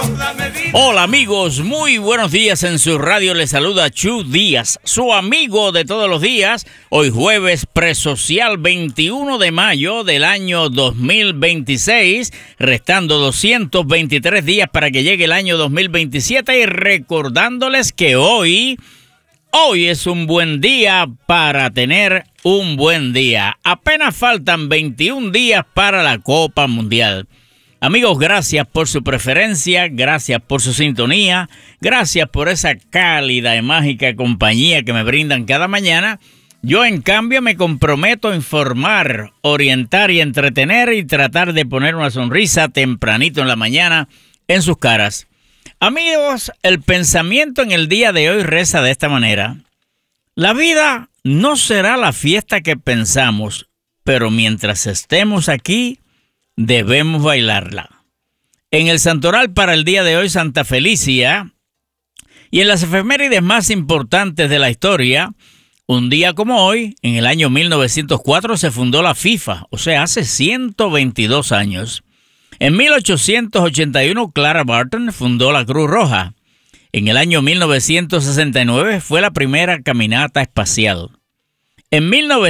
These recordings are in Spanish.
Hola amigos, muy buenos días. En su radio les saluda Chu Díaz, su amigo de todos los días. Hoy jueves presocial 21 de mayo del año 2026, restando 223 días para que llegue el año 2027 y recordándoles que hoy es un buen día para tener un buen día. Apenas faltan 21 días para la Copa Mundial. Amigos, gracias por su preferencia, gracias por su sintonía, gracias por esa cálida y mágica compañía que me brindan cada mañana. Yo, en cambio, me comprometo a informar, orientar y entretener y tratar de poner una sonrisa tempranito en la mañana en sus caras. Amigos, el pensamiento en el día de hoy reza de esta manera. La vida no será la fiesta que pensamos, pero mientras estemos aquí, debemos bailarla. En el santoral para el día de hoy, Santa Felicia, y en las efemérides más importantes de la historia, un día como hoy, en el año 1904, se fundó la FIFA, o sea, hace 122 años. En 1881, Clara Barton fundó la Cruz Roja. En el año 1969 fue la primera caminata espacial. En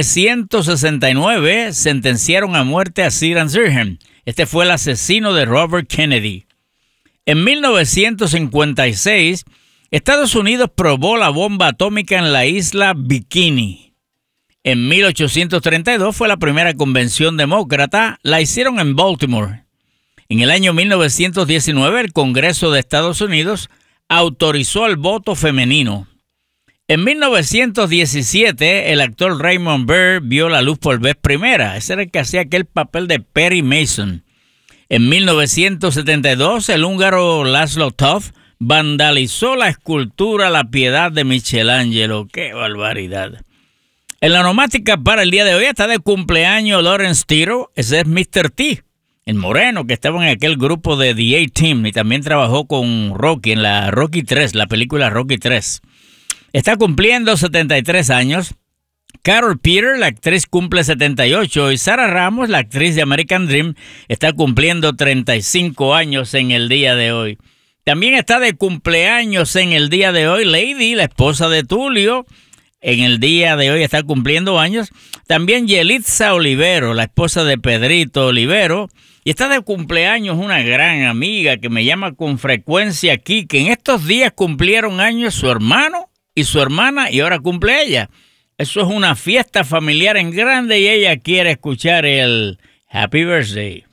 1969 sentenciaron a muerte a Sirhan Sirhan. Este fue el asesino de Robert Kennedy. En 1956, Estados Unidos probó la bomba atómica en la isla Bikini. En 1832 fue la primera convención demócrata, la hicieron en Baltimore. En el año 1919, el Congreso de Estados Unidos autorizó el voto femenino. En 1917, el actor Raymond Burr vio la luz por vez primera. Ese era el que hacía aquel papel de Perry Mason. En 1972, el húngaro Laszlo Toth vandalizó la escultura La Piedad de Michelangelo. ¡Qué barbaridad! En la onomática para el día de hoy está de cumpleaños Lawrence Tiro. Ese es Mr. T, el moreno que estaba en aquel grupo de The A-Team y también trabajó con Rocky en la Rocky 3, la película Rocky 3. Está cumpliendo 73 años. Carol Peter, la actriz, cumple 78. Y Sarah Ramos, la actriz de American Dream, está cumpliendo 35 años en el día de hoy. También está de cumpleaños en el día de hoy Lady, la esposa de Tulio. En el día de hoy está cumpliendo años. También Yelitza Olivero, la esposa de Pedrito Olivero. Y está de cumpleaños una gran amiga que me llama con frecuencia aquí, que en estos días cumplieron años su hermano y su hermana, y ahora cumple ella. Eso es una fiesta familiar en grande y ella quiere escuchar el Happy Birthday.